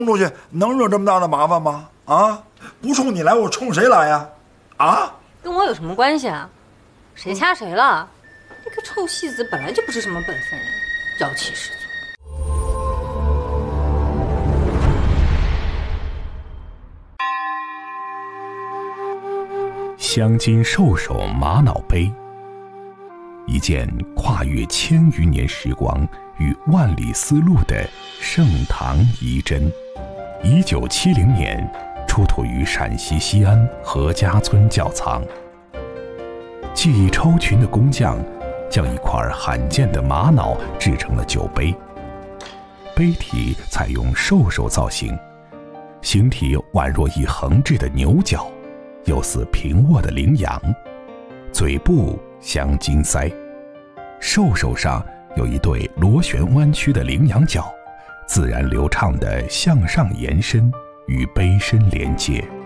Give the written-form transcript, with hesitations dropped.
出去能惹这么大的麻烦吗？啊，不冲你来，我冲谁来呀？啊， 跟我有什么关系啊？谁掐谁了？那个臭戏子本来就不是什么本分人，妖气十足。 镶金兽首玛瑙杯，一件跨越千余年时光与万里丝路的盛唐遗珍。1970年出土于陕西西安何家村窖藏。技艺超群的工匠将一块罕见的玛瑙制成了酒杯，杯体采用兽首造型，形体宛若一横置的牛角，又似平卧的羚羊，嘴部镶金腮，兽首上有一对螺旋弯曲的羚羊角，自然流畅地向上延伸，与杯身连接。